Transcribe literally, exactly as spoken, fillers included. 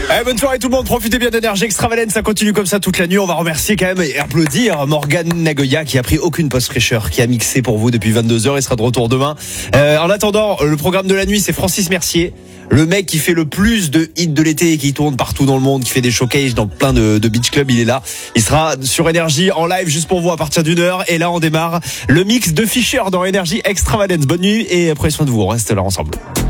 Eh, bonne soirée tout le monde, profitez bien d'énergie Extravalence, ça continue comme ça toute la nuit. On va remercier quand même et applaudir Morgane Nagoya qui a pris aucune pause fraîcheur, qui a mixé pour vous depuis vingt-deux heures et sera de retour demain. Euh, en attendant, le programme de la nuit, c'est Francis Mercier, le mec qui fait le plus de hits de l'été et qui tourne partout dans le monde, qui fait des showcases dans plein de, de beach clubs. Il est là, il sera sur Énergie en live juste pour vous à partir d'une heure. Et là on démarre le mix de Fischer dans Énergie Extravalence. Bonne nuit et prenez soin de vous, on reste là ensemble.